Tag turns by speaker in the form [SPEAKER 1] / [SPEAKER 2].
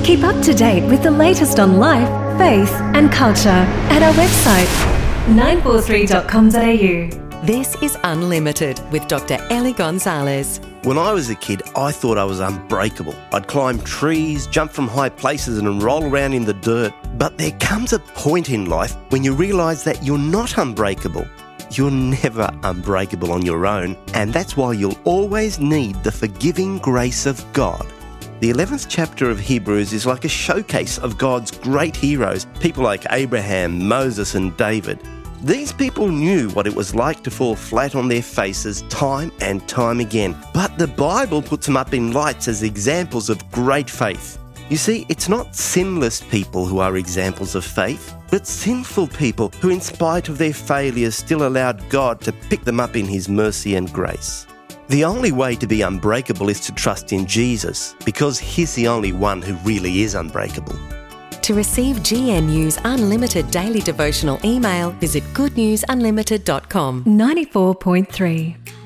[SPEAKER 1] Keep up to date with the latest on life, faith and culture at our website 943.com.au.
[SPEAKER 2] This is Unlimited with Dr. Ellie Gonzalez.
[SPEAKER 3] When I was a kid, I thought I was unbreakable. I'd climb trees, jump from high places and roll around in the dirt. But there comes a point in life when you realise that you're not unbreakable. You're never unbreakable on your own, and that's why you'll always need the forgiving grace of God. The 11th chapter of Hebrews is like a showcase of God's great heroes, people like Abraham, Moses and David. These people knew what it was like to fall flat on their faces time and time again, but the Bible puts them up in lights as examples of great faith. You see, it's not sinless people who are examples of faith, but sinful people who, in spite of their failures, still allowed God to pick them up in His mercy and grace. The only way to be unbreakable is to trust in Jesus, because He's the only one who really is unbreakable.
[SPEAKER 2] To receive GNU's Unlimited Daily Devotional email, visit goodnewsunlimited.com.
[SPEAKER 1] 94.3